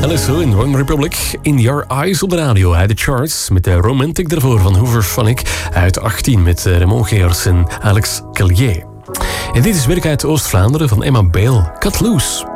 LSO in One Republic. In Your Eyes op de radio. Uit de charts met de Romantic daarvoor van Hooverphonic. Uit 18 met Raymond Geers en Alex Callier. En dit is werk uit Oost-Vlaanderen van Emma Bale. Cut Loose.